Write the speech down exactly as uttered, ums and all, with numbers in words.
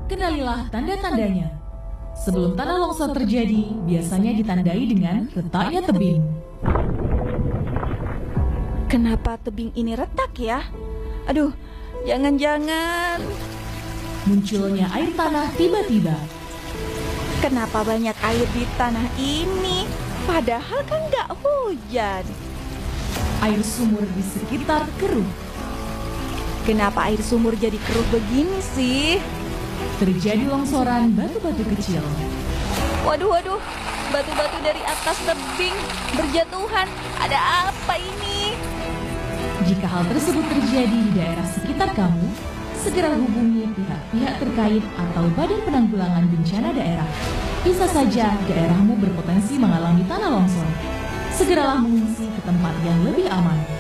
kenalilah tanda-tandanya. Sebelum tanah longsor terjadi, biasanya ditandai dengan retaknya tebing. Kenapa tebing ini retak ya? Aduh, jangan-jangan Munculnya air tanah tiba-tiba. kenapa banyak air di tanah ini? Padahal kan nggak hujan. Air sumur di sekitar keruh. Kenapa air sumur jadi keruh begini sih? Terjadi longsoran batu-batu kecil. Waduh, waduh, batu-batu dari atas tebing berjatuhan. Ada apa ini? Jika hal tersebut terjadi di daerah sekitar kamu, segera hubungi pihak-pihak terkait atau Badan Penanggulangan Bencana Daerah. Bisa saja daerahmu berpotensi mengalami tanah longsor. Segeralah mengungsi ke tempat yang lebih aman.